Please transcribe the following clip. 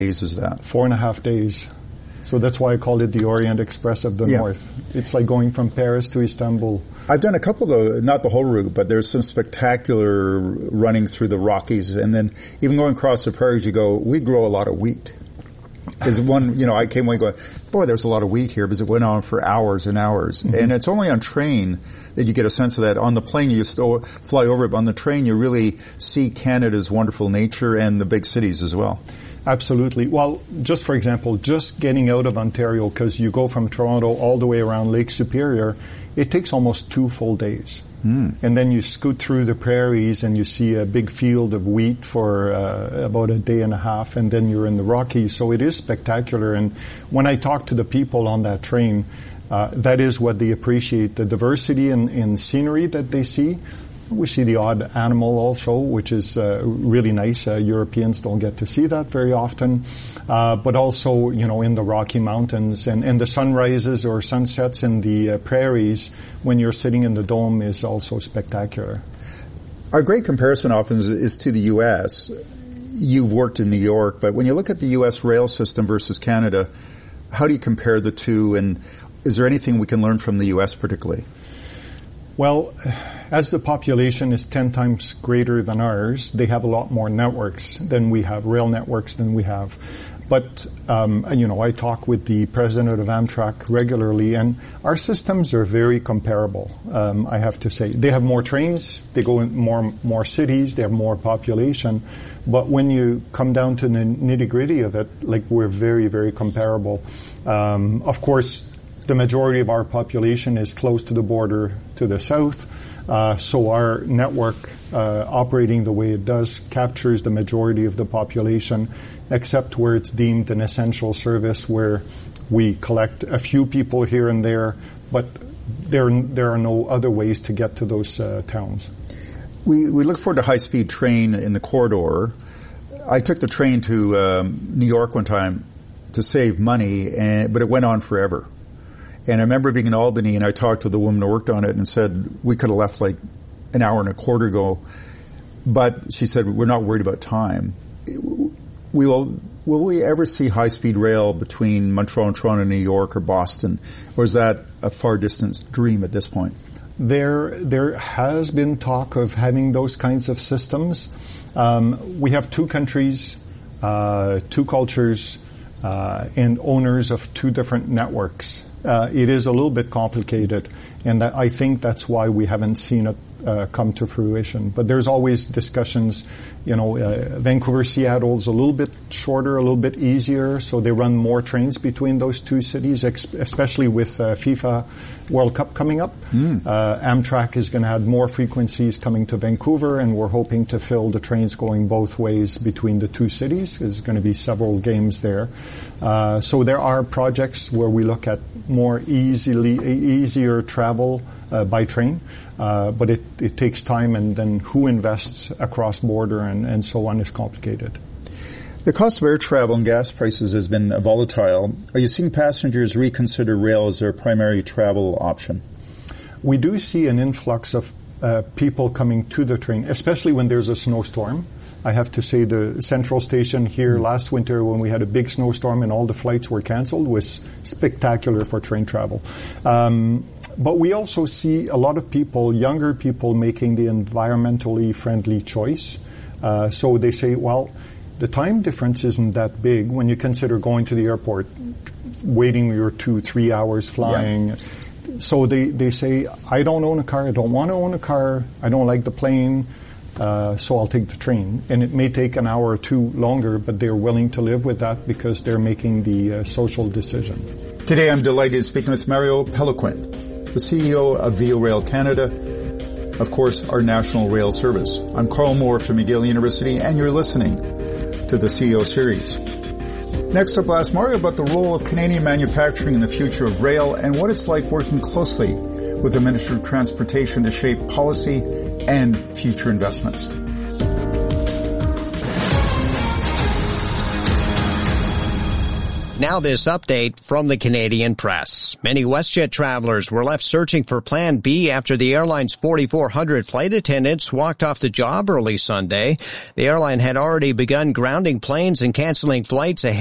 days is that? 4.5 days. So that's why I called it the Orient Express of the North. It's like going from Paris to Istanbul. I've done a couple, though, not the whole route, but there's some spectacular running through the Rockies. And then even going across the prairies, we grow a lot of wheat. Is one, I came away going, boy, there's a lot of wheat here, because it went on for hours and hours. Mm-hmm. And it's only on train that you get a sense of that. On the plane, you still fly over it, but on the train, you really see Canada's wonderful nature and the big cities as well. Absolutely. Well, just for example, just getting out of Ontario, because you go from Toronto all the way around Lake Superior, it takes almost 2 full days. And then you scoot through the prairies and you see a big field of wheat for about a day and a half, and then you're in the Rockies. So it is spectacular. And when I talk to the people on that train, that is what they appreciate, the diversity in scenery that they see. We see the odd animal also, which is really nice. Europeans don't get to see that very often. But also, in the Rocky Mountains and the sunrises or sunsets in the prairies when you're sitting in the dome is also spectacular. Our great comparison often is to the U.S. You've worked in New York, but when you look at the U.S. rail system versus Canada, how do you compare the two, and is there anything we can learn from the U.S. particularly? Well, as the population is 10 times greater than ours, they have a lot more networks than we have, rail networks than we have. But, I talk with the president of Amtrak regularly, and our systems are very comparable, I have to say. They have more trains, they go in more cities, they have more population. But when you come down to the nitty-gritty of it, we're very, very comparable. Of course, the majority of our population is close to the border to the south, so our network operating the way it does captures the majority of the population, except where it's deemed an essential service, where we collect a few people here and there, but there are no other ways to get to those towns. We look forward to high-speed train in the corridor. I took the train to New York one time to save money, but it went on forever. And I remember being in Albany, and I talked to the woman who worked on it and said, we could have left an hour and a quarter ago. But she said, we're not worried about time. Will we ever see high-speed rail between Montreal and Toronto, New York, or Boston? Or is that a far-distant dream at this point? There has been talk of having those kinds of systems. We have 2 countries, 2 cultures, and owners of 2 different networks. It is a little bit complicated, and I think that's why we haven't seen it come to fruition. But there's always discussions. Vancouver-Seattle is a little bit shorter, a little bit easier, so they run more trains between those 2 cities, especially with FIFA World Cup coming up. Amtrak is going to have more frequencies coming to Vancouver, and we're hoping to fill the trains going both ways between the 2 cities. There's going to be several games there. So there are projects where we look at more easier travel by train, but it takes time, and then who invests across border and so on is complicated. The cost of air travel and gas prices has been volatile. Are you seeing passengers reconsider rail as their primary travel option? We do see an influx of people coming to the train, especially when there's a snowstorm. I have to say the Central Station here last winter, when we had a big snowstorm and all the flights were canceled, was spectacular for train travel. But we also see a lot of people, younger people, making the environmentally friendly choice. So they say, well, the time difference isn't that big when you consider going to the airport, waiting your 2-3 hours flying. Yeah. So they say, I don't own a car, I don't want to own a car, I don't like the plane, so I'll take the train. And it may take an hour or 2 longer, but they're willing to live with that because they're making the social decision. Today I'm delighted to speak with Mario Péloquin, the CEO of Via Rail Canada, of course, our national rail service. I'm Carl Moore from McGill University, and you're listening to the CEO Series. Next up, I'll ask Mario about the role of Canadian manufacturing in the future of rail and what it's like working closely with the Ministry of Transportation to shape policy and future investments. Now this update from the Canadian Press. Many WestJet travelers were left searching for Plan B after the airline's 4,400 flight attendants walked off the job early Sunday. The airline had already begun grounding planes and canceling flights ahead